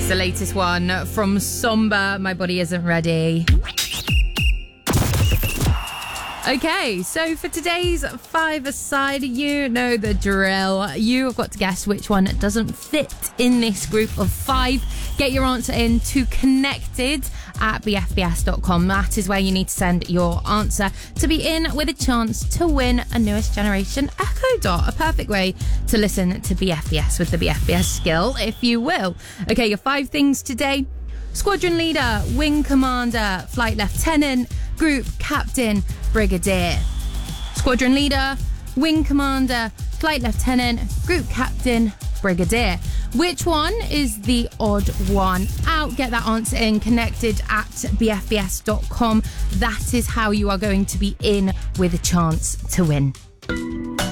the latest one from Somber, My Body Isn't Ready. Okay, so for today's five-a-side, you know the drill. You have got to guess which one doesn't fit in this group of five. Get your answer in to connected@bfbs.com. That is where you need to send your answer to be in with a chance to win a newest generation Echo Dot. A perfect way to listen to BFBS with the BFBS skill, if you will. Okay, your five things today. Squadron leader, wing commander, flight lieutenant, group captain, brigadier. Squadron leader, wing commander, flight lieutenant, group captain, brigadier. Which one is the odd one out? Get that answer in connected@bfbs.com. That is how you are going to be in with a chance to win.